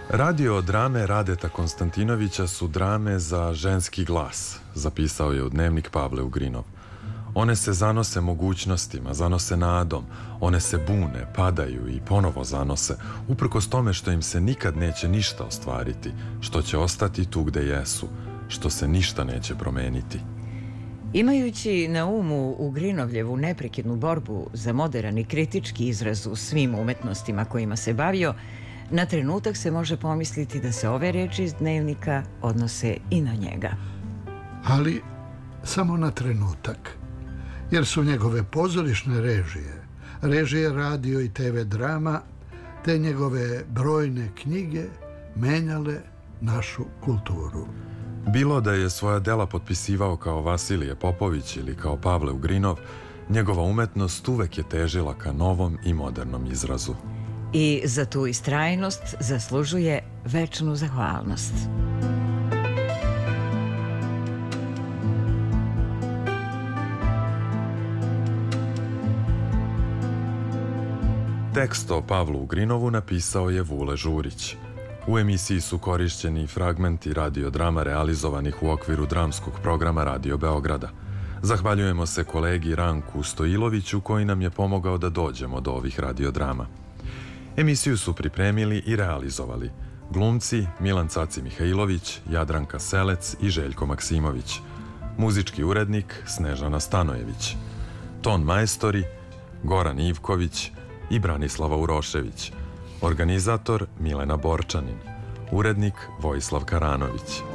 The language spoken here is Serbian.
Radio drame Radeta Konstantinovića su drame za ženski glas, zapisao je u dnevnik Pavle Ugrinov. One se zanose mogućnostima, zanose nadom, one se bune, padaju i ponovo zanose, uprkos tome što im se nikad neće ništa ostvariti, što će ostati tu gde jesu, što se ništa neće promeniti. Imajući na umu Ugrinovljevu neprekidnu borbu za moderan i kritički izraz u svim umetnostima kojima se bavio, na trenutak se može pomisliti da se ove reči iz dnevnika odnose i na njega. Ali samo na trenutak, jer su njegove pozorišne režije radio i TV drama, te njegove brojne knjige menjale našu kulturu. Bilo da je svoja dela potpisivao kao Vasilije Popović ili kao Pavle Ugrinov, njegova umetnost uvek je težila ka novom i modernom izrazu. I za tu istrajnost zaslužuje večnu zahvalnost. Tekst o Pavlu Ugrinovu napisao je Vule Žurić. U emisiji su korišćeni fragmenti radiodrama realizovanih u okviru dramskog programa Radio Beograda. Zahvaljujemo se kolegi Ranku Stojiloviću koji nam je pomogao da dođemo do ovih radiodrama. Emisiju su pripremili i realizovali glumci Milan Caci Mihajlović, Jadranka Selec i Željko Maksimović, muzički urednik Snežana Stanojević, ton majstori Goran Ivković i Branislava Urošević, organizator Milena Borčanin, urednik Vojislav Karanović.